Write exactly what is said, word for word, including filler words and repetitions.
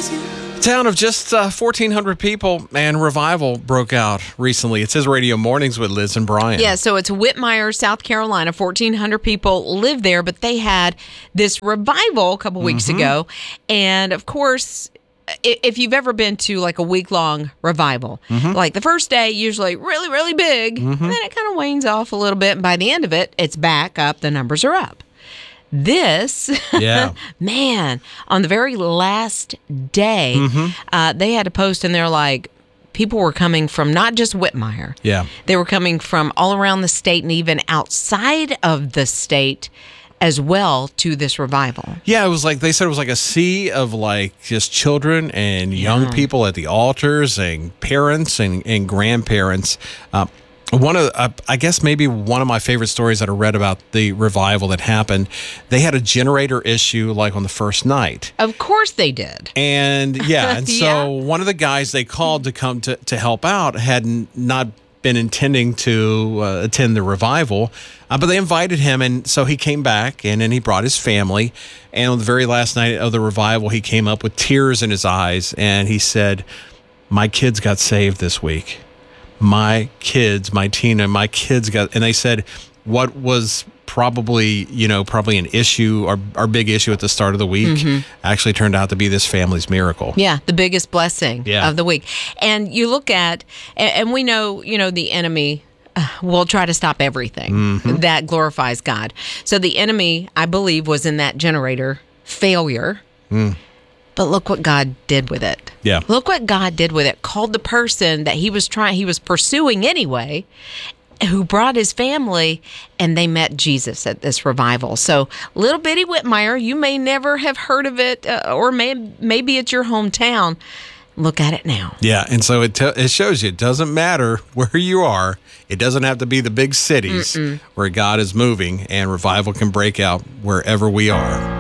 Town of just uh, fourteen hundred people, and revival broke out recently. It says Radio Mornings with Liz and Brian. Yeah, so it's Whitmire, South Carolina. fourteen hundred people live there, but they had this revival a couple weeks mm-hmm. ago. And, of course, if you've ever been to like a week-long revival, mm-hmm. like the first day, usually really, really big, mm-hmm. and then it kind of wanes off a little bit. And by the end of it, it's back up. The numbers are up. This, yeah. man, on the very last day, mm-hmm. uh, they had a post, and they're like, people were coming from not just Whitmire. Yeah. They were coming from all around the state and even outside of the state as well to this revival. Yeah, it was like, they said it was like a sea of like just children and young yeah. people at the altars and parents and, and grandparents. Uh, One of, uh, I guess maybe one of my favorite stories that I read about the revival that happened, they had a generator issue like on the first night. Of course they did. And yeah, and so yeah. one of the guys they called to come to, to help out had n- not been intending to uh, attend the revival, uh, but they invited him, and so he came back, and then he brought his family, and on the very last night of the revival, he came up with tears in his eyes, and he said, "My kids got saved this week. My kids, my Tina, my kids got," and they said what was probably, you know, probably an issue, our, our big issue at the start of the week mm-hmm. actually turned out to be this family's miracle. Yeah, the biggest blessing yeah. of the week. And you look at, and we know, you know, the enemy will try to stop everything mm-hmm. that glorifies God. So the enemy, I believe, was in that generator failure. Mm. But look what God did with it. Yeah. Look what God did with it. Called the person that he was trying, he was pursuing anyway, who brought his family, and they met Jesus at this revival. So little bitty Whitmire, you may never have heard of it, uh, or may, maybe it's your hometown. Look at it now. Yeah, and so it, te- it shows you it doesn't matter where you are. It doesn't have to be the big cities Mm-mm. where God is moving, and revival can break out wherever we are.